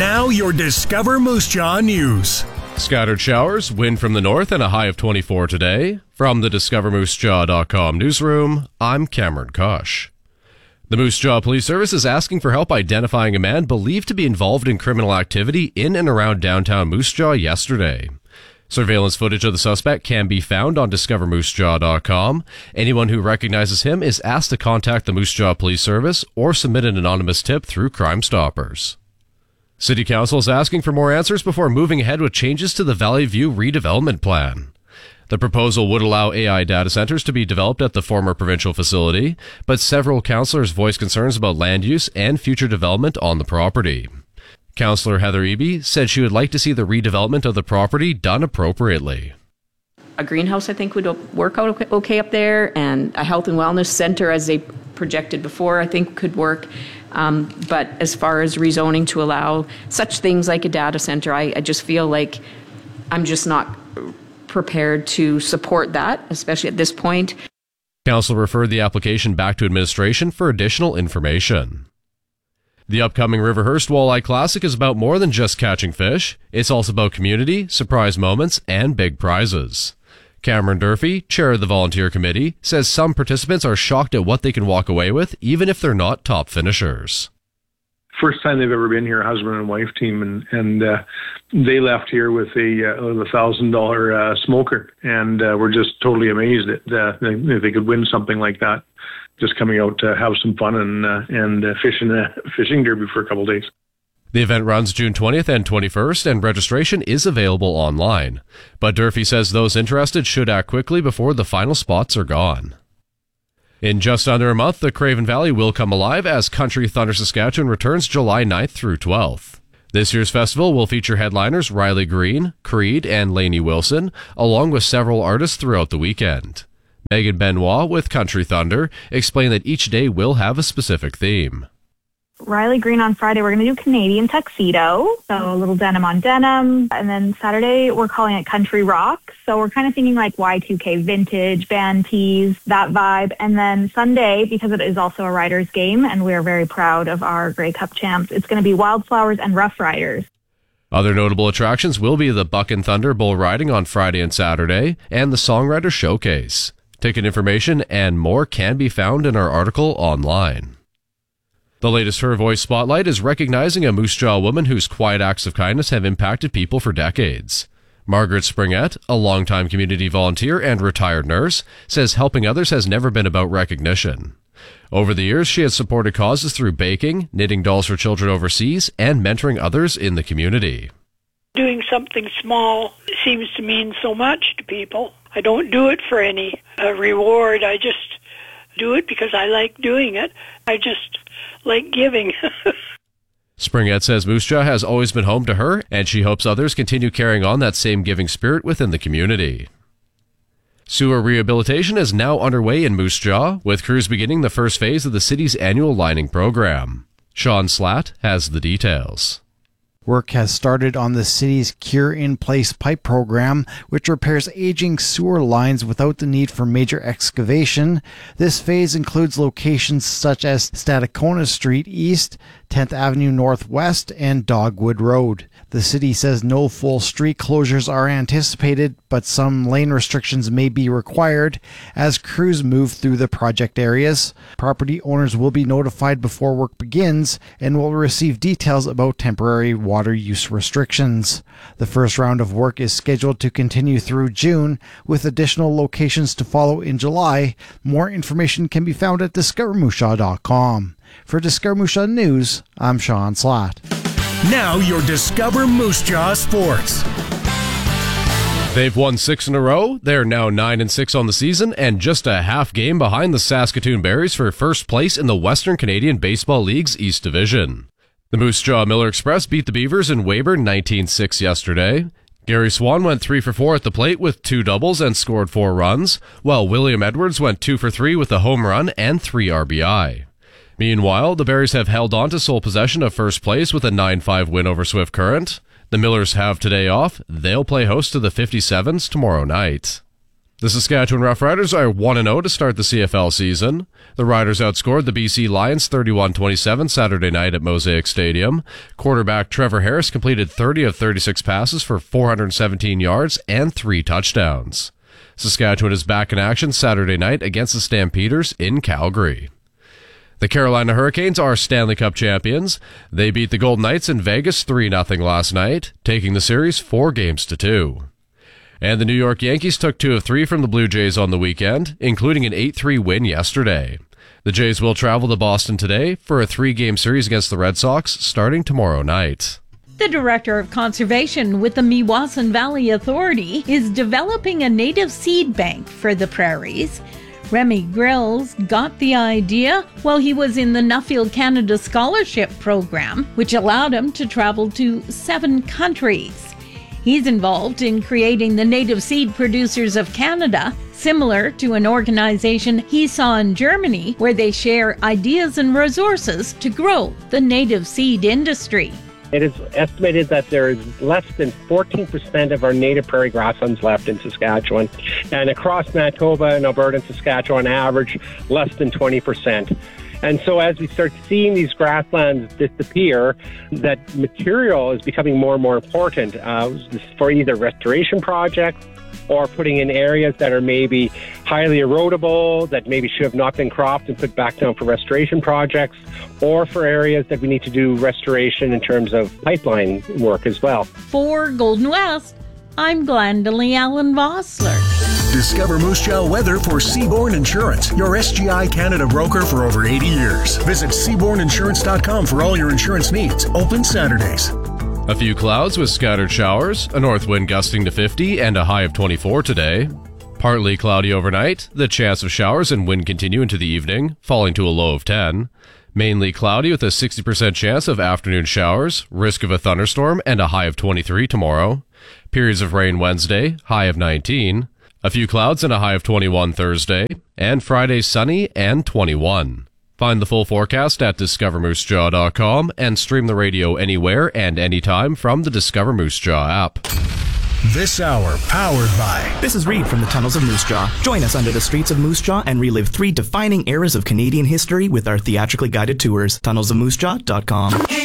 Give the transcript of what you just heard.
Now your Discover Moose Jaw news. Scattered showers, wind from the north, and a high of 24 today. From the DiscoverMooseJaw.com newsroom, I'm Cameron Kosh. The Moose Jaw Police Service is asking for help identifying a man believed to be involved in criminal activity in and around downtown Moose Jaw yesterday. Surveillance footage of the suspect can be found on DiscoverMooseJaw.com. Anyone who recognizes him is asked to contact the Moose Jaw Police Service or submit an anonymous tip through Crime Stoppers. City Council is asking for more answers before moving ahead with changes to the Valley View redevelopment plan. The proposal would allow AI data centers to be developed at the former provincial facility, but several councillors voiced concerns about land use and future development on the property. Councillor Heather Eby said she would like to see the redevelopment of the property done appropriately. A greenhouse, I think, would work out okay up there, and a health and wellness center, as they projected before, I think could work. But as far as rezoning to allow such things like a data center, I just feel like I'm just not prepared to support that, especially at this point. Council referred the application back to administration for additional information. The upcoming Riverhurst Walleye Classic is about more than just catching fish. It's also about community, surprise moments, and big prizes. Cameron Durfee, chair of the volunteer committee, says some participants are shocked at what they can walk away with, even if they're not top finishers. First time they've ever been here, husband and wife team, and they left here with a $1,000 smoker, and we're just totally amazed that they could win something like that, just coming out to have some fun and fishing derby for a couple of days. The event runs June 20th and 21st, and registration is available online. But Durfee says those interested should act quickly before the final spots are gone. In just under a month, the Craven Valley will come alive as Country Thunder Saskatchewan returns July 9th through 12th. This year's festival will feature headliners Riley Green, Creed, and Lainey Wilson, along with several artists throughout the weekend. Megan Benoit with Country Thunder explained that each day will have a specific theme. Riley Green on Friday, we're going to do Canadian tuxedo, so a little denim on denim. And then Saturday, we're calling it country rock. So we're kind of thinking like Y2K vintage, band tees, that vibe. And then Sunday, because it is also a rider's game, and we are very proud of our Grey Cup champs, it's going to be Wildflowers and Rough Riders. Other notable attractions will be the Buck and Thunder bull riding on Friday and Saturday, and the Songwriter Showcase. Ticket information and more can be found in our article online. The latest Her Voice Spotlight is recognizing a Moose Jaw woman whose quiet acts of kindness have impacted people for decades. Margaret Springett, a longtime community volunteer and retired nurse, says helping others has never been about recognition. Over the years, she has supported causes through baking, knitting dolls for children overseas, and mentoring others in the community. Doing something small seems to mean so much to people. I don't do it for any reward. I just do it because I like doing it. I just like giving. Springett says Moose Jaw has always been home to her, and she hopes others continue carrying on that same giving spirit within the community. Sewer rehabilitation is now underway in Moose Jaw, with crews beginning the first phase of the city's annual lining program. Sean Slatt has the details. Work has started on the city's Cure-in-Place pipe program, which repairs aging sewer lines without the need for major excavation. This phase includes locations such as Stadacona Street East, 10th Avenue Northwest, and Dogwood Road. The city says no full street closures are anticipated, but some lane restrictions may be required as crews move through the project areas. Property owners will be notified before work begins and will receive details about temporary water use restrictions. The first round of work is scheduled to continue through June, with additional locations to follow in July. More information can be found at DiscoverMooseJaw.com. For Discover Moose Jaw News, I'm Sean Slatt. Now your Discover Moose Jaw Sports. They've won 6 in a row. They're now 9-6 on the season and just a half game behind the Saskatoon Berries for first place in the Western Canadian Baseball League's East Division. The Moose Jaw Miller Express beat the Beavers in Weyburn 19-6 yesterday. Gary Swan went 3 for 4 at the plate with 2 doubles and scored 4 runs, while William Edwards went 2 for 3 with a home run and 3 RBI. Meanwhile, the Berries have held on to sole possession of first place with a 9-5 win over Swift Current. The Millers have today off. They'll play host to the 57s tomorrow night. The Saskatchewan Roughriders are 1-0 to start the CFL season. The Riders outscored the BC Lions 31-27 Saturday night at Mosaic Stadium. Quarterback Trevor Harris completed 30 of 36 passes for 417 yards and 3 touchdowns. Saskatchewan is back in action Saturday night against the Stampeders in Calgary. The Carolina Hurricanes are Stanley Cup champions. They beat the Golden Knights in Vegas 3-0 last night, taking the series 4-2. And the New York Yankees took 2 of 3 from the Blue Jays on the weekend, including an 8-3 win yesterday. The Jays will travel to Boston today for a 3-game series against the Red Sox starting tomorrow night. The Director of Conservation with the Meewasin Valley Authority is developing a native seed bank for the prairies. Remy Grills got the idea while he was in the Nuffield Canada Scholarship Program, which allowed him to travel to 7 countries. He's involved in creating the Native Seed Producers of Canada, similar to an organization he saw in Germany where they share ideas and resources to grow the native seed industry. It is estimated that there is less than 14% of our native prairie grasslands left in Saskatchewan, and across Manitoba and Alberta and Saskatchewan, on average, less than 20%. And so as we start seeing these grasslands disappear, that material is becoming more and more important for either restoration projects or putting in areas that are maybe highly erodible, that maybe should have not been cropped and put back down for restoration projects, or for areas that we need to do restoration in terms of pipeline work as well. For Golden West, I'm Glendalee Allen Vossler. Discover Moose Jaw weather for Seabourn Insurance, your SGI Canada broker for over 80 years. Visit SeabournInsurance.com for all your insurance needs. Open Saturdays. A few clouds with scattered showers, a north wind gusting to 50 and a high of 24 today. Partly cloudy overnight, the chance of showers and wind continue into the evening, falling to a low of 10. Mainly cloudy with a 60% chance of afternoon showers, risk of a thunderstorm, and a high of 23 tomorrow. Periods of rain Wednesday, high of 19. A few clouds and a high of 21 Thursday, and Friday sunny and 21. Find the full forecast at discovermoosejaw.com and stream the radio anywhere and anytime from the Discover Moose Jaw app. This hour powered by... This is Reed from the Tunnels of Moose Jaw. Join us under the streets of Moose Jaw and relive 3 defining eras of Canadian history with our theatrically guided tours. tunnelsofmoosejaw.com.